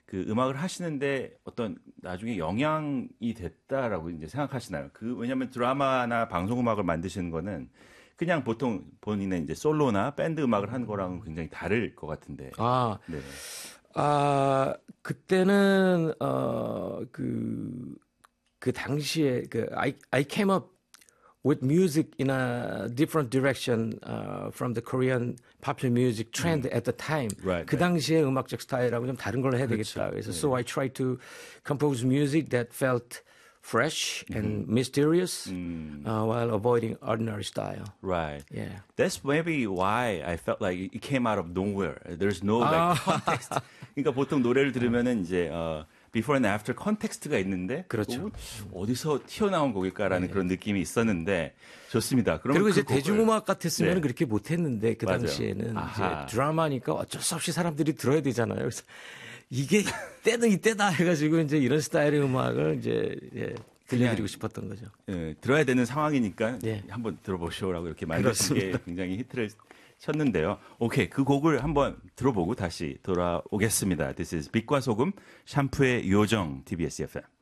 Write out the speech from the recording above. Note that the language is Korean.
그 음악을 하시는데 어떤 나중에 영향이 됐다라고 이제 생각하시나요? 왜냐하면 드라마나 방송 음악을 만드시는 거는 그냥 보통 본인의 이제 솔로나 밴드 음악을 한 거랑은 굉장히 다를 것 같은데. 네. 그때는 그 당시에 I came up with music in a different direction from the Korean popular music trend at the time. 그 당시에 음악적 스타일하고 좀 다른 걸 해야 되겠다. 그래서 so I tried to compose music that felt fresh and mysterious while avoiding ordinary style. Right. Yeah. That's maybe why I felt like it came out of nowhere. There's no like context. 그러니까 보통 노래를 들으면은 이제 before and after 컨텍스트가 있는데 그렇죠. 어디서 튀어나온 곡일까라는 그런 느낌이 있었는데 좋습니다. 그리고 이제 대중음악 같았으면 그렇게 못했는데 그 맞아요. 당시에는 이제 드라마니까 어쩔 수 없이 사람들이 들어야 되잖아요. 그래서 이게 이때는 이때다 해가지고 이제 이런 스타일의 음악을 이제 들려드리고 싶었던 거죠. 들어야 되는 상황이니까 한번 들어보시오라고 이렇게 만드신 게 굉장히 히트를 쳤는데요. 오케이, 그 곡을 한번 들어보고 다시 돌아오겠습니다. This is 빛과 소금, 샴푸의 요정, TBS FM.